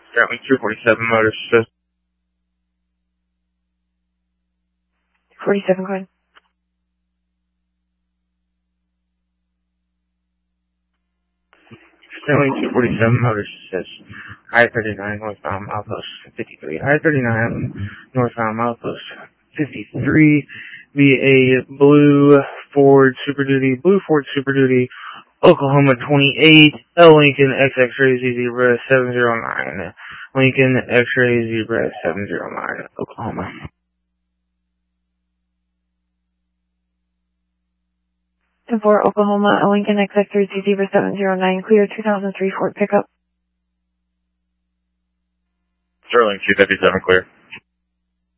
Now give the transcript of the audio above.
Sterling 247 Motors. 47, go ahead. Sterling 247 Motors says I-39 northbound milepost 53. I-39 northbound milepost 53 via a blue Ford Super Duty, Oklahoma 28, L Lincoln XX-Ray Z-Zebra 709. Lincoln X-Ray Zebra 709, Oklahoma. And for Oklahoma, a Lincoln XX-Ray Z-Zebra 709, clear 2003 Ford pickup. Sterling 257 clear.